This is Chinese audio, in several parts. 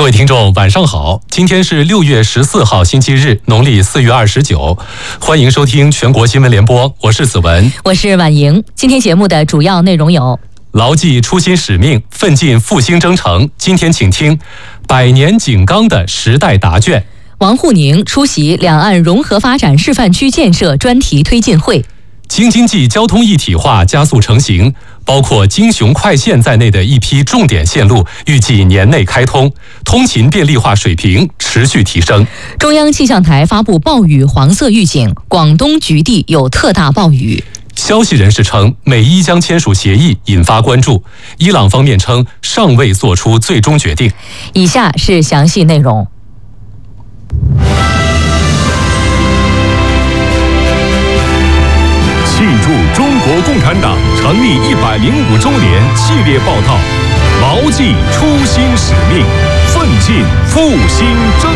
各位听众晚上好，今天是6月14号星期日，农历4月29，欢迎收听全国新闻联播，我是子文， 我是婉莹。今天节目的主要内容有： 牢记初心使命，奋进复兴征程。今天请听100年井冈的时代答卷。 王沪宁出席两岸融合发展示范区建设专题推进会。 京津冀交通一体化加速成型，包括京雄快线在内的一批重点线路预计年内开通，通勤便利化水平持续提升。 中央气象台发布暴雨黄色预警，广东局地有特大暴雨。 消息人士称，美伊将签署协议引发关注，伊朗方面称尚未做出最终决定。 以下是详细内容。 庆祝中国共产党成立105周年系列报道，牢记初心使命，奋进复兴征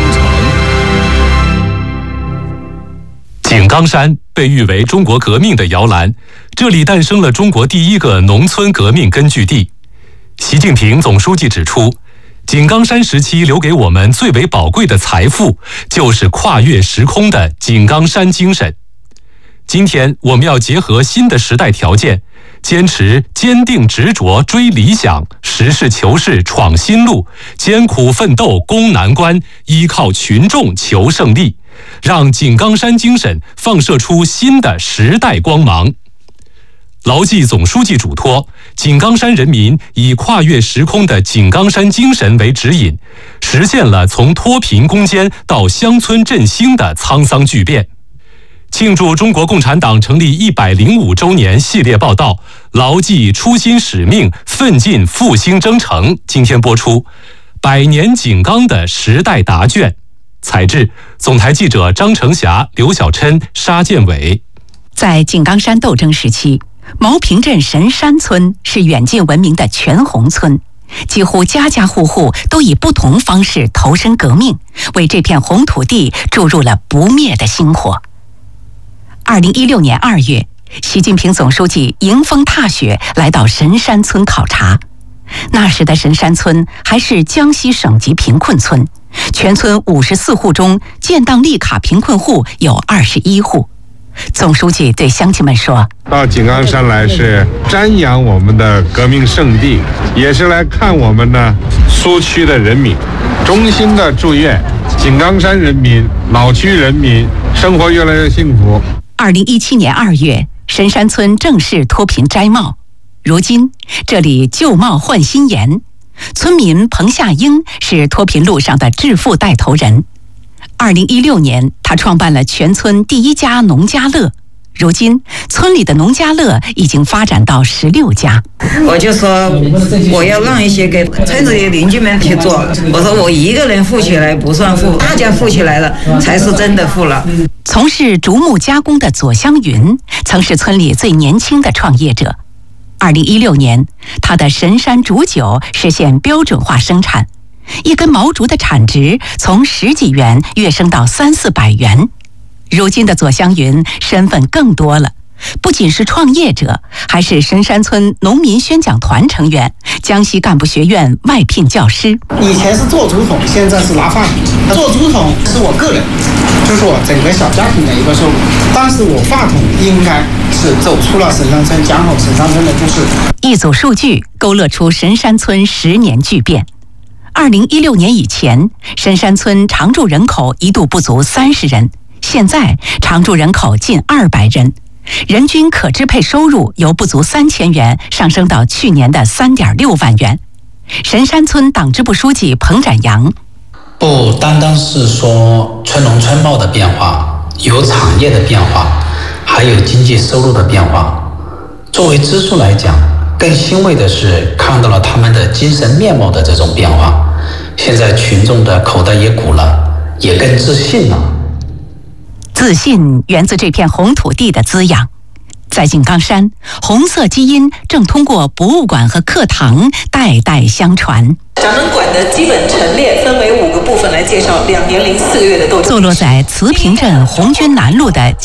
程。 井冈山被誉为中国革命的摇篮，这里诞生了中国第一个农村革命根据地。习近平总书记指出，井冈山时期留给我们最为宝贵的财富，就是跨越时空的井冈山精神。今天我们要结合新的时代条件，坚持坚定执着追理想，实事求是闯新路，艰苦奋斗攻难关，依靠群众求胜利，让井冈山精神放射出新的时代光芒。牢记总书记嘱托，井冈山人民以跨越时空的井冈山精神为指引，实现了从脱贫攻坚到乡村振兴的沧桑巨变。庆祝中国共产党成立105周年系列报道，牢记初心使命，奋进复兴征程。今天播出100年井冈的时代答卷，采制总台记者张成霞、刘小琛、沙建伟。 在井冈山斗争时期，毛坪镇神山村是远近闻名的全红村，几乎家家户户都以不同方式投身革命，为这片红土地注入了不灭的星火。2016年2月，习近平总书记迎风踏雪来到神山村考察。那时的神山村还是江西省级贫困村，全村54户中建档立卡贫困户有21户。总书记对乡亲们说： 到井冈山来是瞻仰我们的革命圣地，也是来看我们的苏区的人民，衷心的祝愿井冈山人民、老区人民生活越来越幸福。 2017年2月，神山村正式脱贫摘帽。如今，这里旧帽换新颜。村民彭夏英是脱贫路上的致富带头人。2016年，他创办了全村第一家农家乐。如今，村里的农家乐已经发展到16家。 我就说我要让一些给村子里邻居们去做。我说我一个人富起来不算富，大家富起来了才是真的富了。 从事竹木加工的左香云曾是村里最年轻的创业者。2016年，他的神山竹酒实现标准化生产，一根毛竹的产值从10几元跃升到300-400元。如今的左香云身份更多了，不仅是创业者，还是神山村农民宣讲团成员，江西干部学院外聘教师。 以前是做竹筒，现在是拿话筒。做竹筒是我个人，就是我整个小家庭的一个收入，但是我话筒应该是走出了神山村，讲好神山村的故事。 一组数据勾勒出神山村10年巨变。2016年以前，神山村常住人口一度不足30人，现在常住人口近200人，人均可支配收入由不足3000元上升到去年的3.6万元。神山村党支部书记彭展阳： 不单单是说村农村贸的变化，有产业的变化，还有经济收入的变化。作为支书来讲，更欣慰的是看到了他们的精神面貌的这种变化。现在群众的口袋也鼓了，也更自信了。 自信源自这片红土地的滋养。在井冈山，红色基因正通过博物馆和课堂代代相传。 咱们馆的基本陈列分为5个部分来介绍2年零4个月的斗争。 坐落在慈平镇红军南路的